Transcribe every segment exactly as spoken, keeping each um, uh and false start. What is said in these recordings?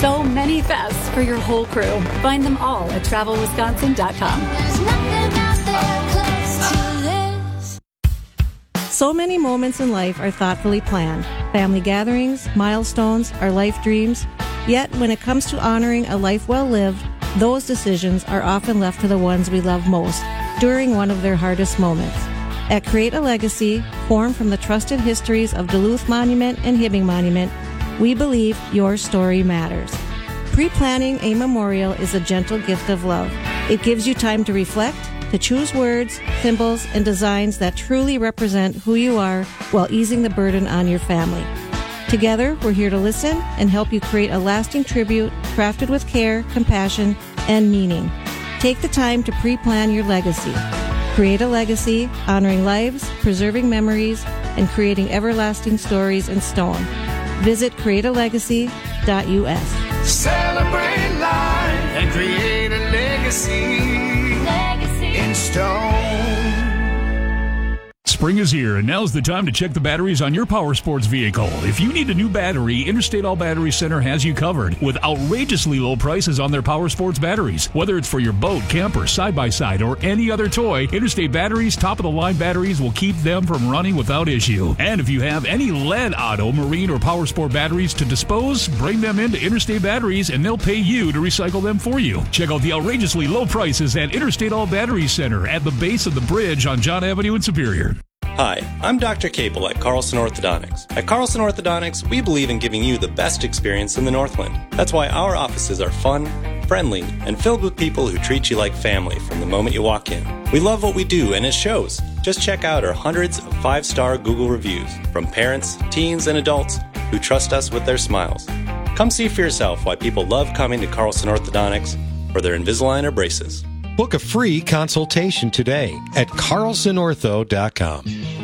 So many fests for your whole crew. Find them all at travel wisconsin dot com. There's nothing out there close to this. So many moments in life are thoughtfully planned. Family gatherings, milestones, our life dreams. Yet, when it comes to honoring a life well lived, those decisions are often left to the ones we love most during one of their hardest moments. At Create a Legacy, formed from the trusted histories of Duluth Monument and Hibbing Monument, we believe your story matters. Pre-planning a memorial is a gentle gift of love. It gives you time to reflect, to choose words, symbols, and designs that truly represent who you are while easing the burden on your family. Together, we're here to listen and help you create a lasting tribute crafted with care, compassion, and meaning. Take the time to pre-plan your legacy. Create a legacy, honoring lives, preserving memories, and creating everlasting stories in stone. Visit create a legacy dot U S. Celebrate life and create a legacy, legacy in stone. Spring is here, and now's the time to check the batteries on your power sports vehicle. If you need a new battery, Interstate All Battery Center has you covered with outrageously low prices on their power sports batteries. Whether it's for your boat, camper, side-by-side, or any other toy, Interstate Batteries' top-of-the-line batteries will keep them from running without issue. And if you have any lead, auto, marine, or power sport batteries to dispose, bring them into Interstate Batteries, and they'll pay you to recycle them for you. Check out the outrageously low prices at Interstate All Battery Center at the base of the bridge on John Avenue in Superior. Hi, I'm Doctor Capel at Carlson Orthodontics. At Carlson Orthodontics, we believe in giving you the best experience in the Northland. That's why our offices are fun, friendly, and filled with people who treat you like family from the moment you walk in. We love what we do, and it shows. Just check out our hundreds of five-star Google reviews from parents, teens, and adults who trust us with their smiles. Come see for yourself why people love coming to Carlson Orthodontics for their Invisalign or braces. Book a free consultation today at carlson ortho dot com.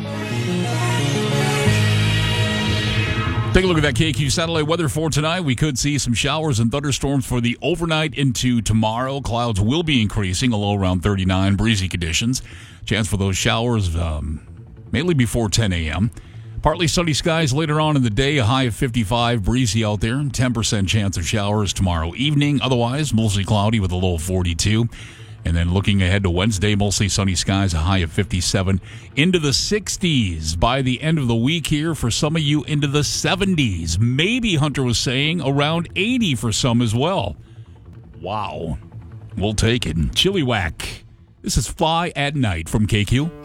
Take a look at that K Q satellite weather for tonight. We could see some showers and thunderstorms for the overnight into tomorrow. Clouds will be increasing, a low around thirty-nine, breezy conditions. Chance for those showers um, mainly before ten a.m. Partly sunny skies later on in the day, a high of fifty-five, breezy out there. ten percent chance of showers tomorrow evening. Otherwise, mostly cloudy with a low of forty-two. And then looking ahead to Wednesday, mostly sunny skies, a high of fifty-seven. Into the sixties by the end of the week here. For some of you, into the seventies. Maybe, Hunter was saying, around eighty for some as well. Wow. We'll take it. Chilly whack. This is Fly at Night from K Q.